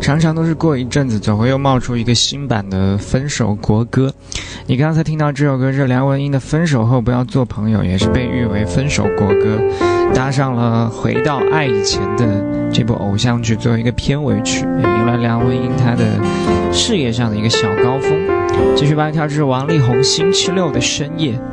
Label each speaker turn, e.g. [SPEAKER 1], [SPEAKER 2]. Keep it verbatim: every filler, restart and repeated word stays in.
[SPEAKER 1] 常常都是过一阵子总会又冒出一个新版的分手国歌。你刚才听到这首歌是梁文音的分手后不要做朋友，也是被誉为分手国歌，搭上了回到爱以前的这部偶像剧作为一个片尾曲，也迎来梁文音她的事业上的一个小高峰。继续把它跳至王力宏星期六的深夜。